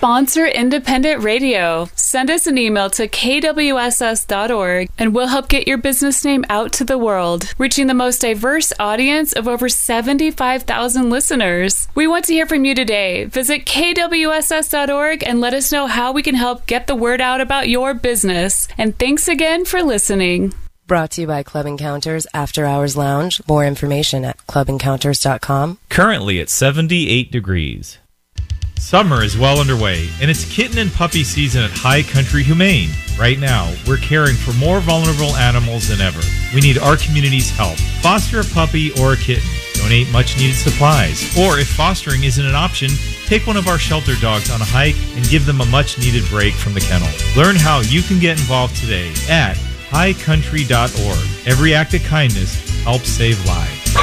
sponsor independent radio. Send us an email to kwss.org and we'll help get your business name out to the world, reaching the most diverse audience of over 75,000 listeners. We want to hear from you today. Visit kwss.org and let us know how we can help get the word out about your business. And thanks again for listening. Brought to you by Club Encounters After Hours Lounge. More information at clubencounters.com. Currently at 78 degrees. Summer is well underway, and it's kitten and puppy season at High Country Humane. Right now, we're caring for more vulnerable animals than ever. We need our community's help. Foster a puppy or a kitten. Donate much-needed supplies. Or if fostering isn't an option, take one of our shelter dogs on a hike and give them a much-needed break from the kennel. Learn how you can get involved today at highcountry.org. Every act of kindness helps save lives.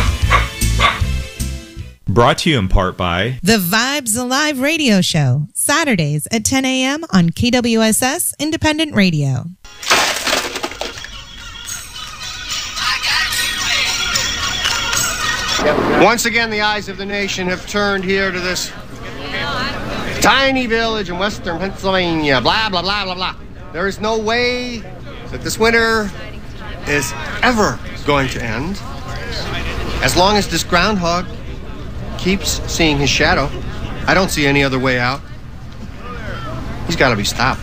Brought to you in part by The Vibes Alive Radio Show, Saturdays at 10 a.m. on KWSS Independent Radio. Once again, the eyes of the nation have turned here to this tiny village in western Pennsylvania. Blah, blah, blah, blah, blah. There is no way that this winter is ever going to end. As long as this groundhog keeps seeing his shadow, I don't see any other way out. He's got to be stopped.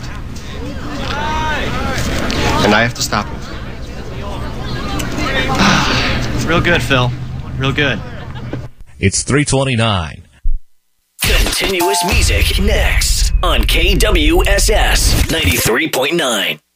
And I have to stop him. It's real good, Phil. Real good. It's 3:29. Continuous music next on KWSS 93.9.